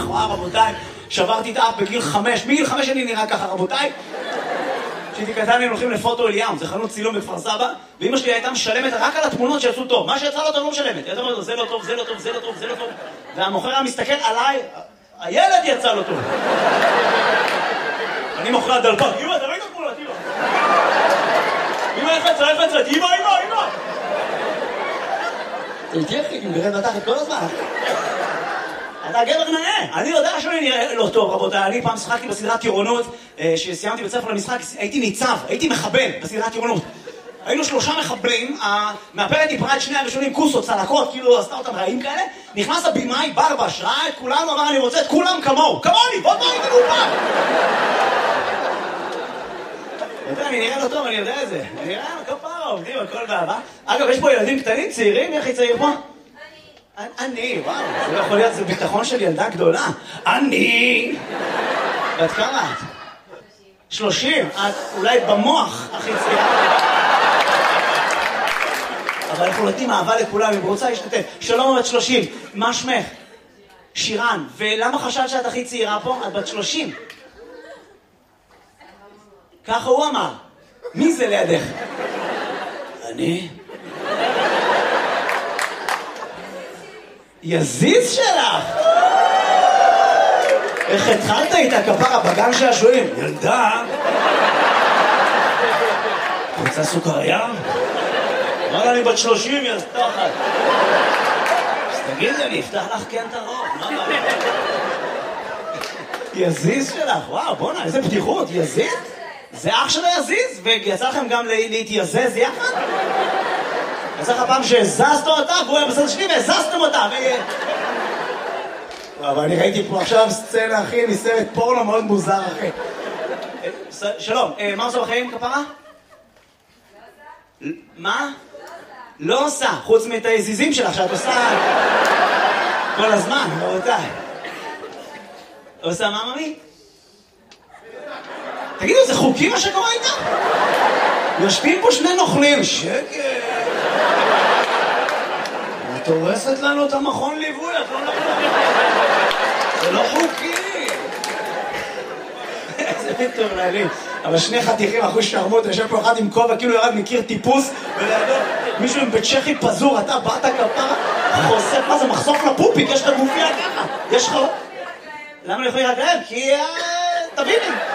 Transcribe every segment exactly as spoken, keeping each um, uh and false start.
וואו, רבותיי, שברתי את האף בגיל חמש, מגיל חמש אני נראה ככה, רבותיי. כשהייתי קטן היינו הולכים לפוטו אליאם, זה חנות צילום בכפר סבא, ואמא שלי הייתה משלמת רק על התמונות שיצאו טוב. מה שיצא לא טוב לא משלמת. הייתה אומרת, זה לא טוב, זה לא טוב, זה לא טוב, זה לא טוב. והמוכר היה מסתכל עליי, הילד יצא לו טוב. אני מוכר דלפק, אמא, תראי את התמונות, אמא. אמא, איך יצא, איך יצא, אמא, אמא, אמא. תהיה אחי, אם גרד בתחת כל הזמן. אתה גבר נאה. אני יודע שאני נראה לא טוב, רבותיי. אני פעם שחקתי בסדרת טירונות, שסיימתי בית ספר למשחק, הייתי ניצב, הייתי מחבל בסדרת טירונות. היינו שלושה מחבלים, המאפרת דיברה את שני הראשונים, כוסות, צלקות, כאילו עשתה אותם רעים כאלה. נכנס הבימאי, ברבש, ראה את כולנו, אמר, אני רוצה את כולם כמוהו. כמוני, בוא תראי את הנופה. אני נראה לא טוב, אני יודע את זה. אני נראה כפרה, עובדים, הכל באהבה. אגב, יש פה ילדים קטנים, צעירים, איך היא צעיר פה? אני, וואו, זה לא יכול להיות, זה ביטחון של ילדה גדולה. אני! ואת כמה את? שלושים. את אולי במוח הכי צעירה. אבל אנחנו נותנים אהבה לכולם, אם רוצה להשתתף. שלום, בת שלושים. מה שמך? שירן. ולמה חשבת שאת הכי צעירה פה? את בת שלושים. ככה הוא אמר. מי זה לידך? אני? יזיז שלך! איך התחלת איתה כפרה בגן שעשועים? ילדה! רוצה סוכריה? אמרה אני בת שלושים, יא סתחת. אז תגידי, אני אפתח לך כן את הרוב, מה הבעיה? יזיז שלך, וואו, בוא'נה, איזה פתיחות, יזיז? זה אח שלו יזיז? ויצא לכם גם להתייזז יחד? יצא לך פעם שהזזת אותה, והוא היה בסדר שלי והזזתם אותה, ו... אבל אני ראיתי פה עכשיו סצנה, אחי, מסרט פורנו מאוד מוזר, אחי. שלום, מה עושה בחיים, כפרה? מה? לא עושה, חוץ מאת היזיזים שלך, שאת עושה כל הזמן, רבותיי. עושה מה, ממי? תגידו, זה חוקי מה שקורה איתה? יושבים פה שני נוכלים, שקט. את הורסת לנו את המכון ליווי, את לא נוכלים. זה לא חוקי. איזה מטורללים. אבל שני חתיכים, אחוז שרמות, יושב פה אחד עם כובע, כאילו ירד מכיר טיפוס, ולידו מישהו עם בית צ'כי פזור, אתה באת כפרה, חושף, מה זה, מחשוף לפופיק, יש לך גופיה ככה, יש לך... למה לא יכולים רגלם? כי... תביני.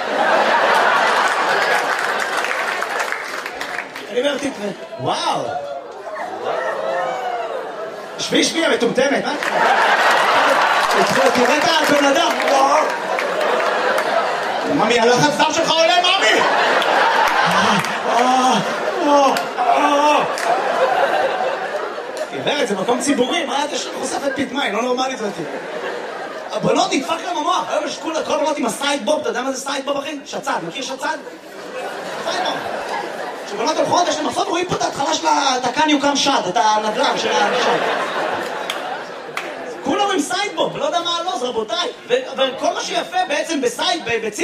אני אומר, תתראה, וואו. שבי, שבי, המטומטמת, מה? תראה את הבן אדם, וואו. ממי, הלחץ דם שלך עולה, ממי! גברת, זה מקום ציבורי, מה אתה חושפת פתמה, היא לא נורמלית אותי. הבנות נדפק להם המוח, היום יש כל הבנות עם הסיידבוב, אתה יודע מה זה סיידבוב, אחי? שצד, מכיר שצד? סיידבוב. כשבנות הולכות, יש להם מסות, רואים פה את ההתחלה של התקן יוקם שד, את הנדל"ן של השד. כולם עם סיידבוב, לא יודע מה הלוז, רבותיי. וכל מה שיפה בעצם בסייד, בצי...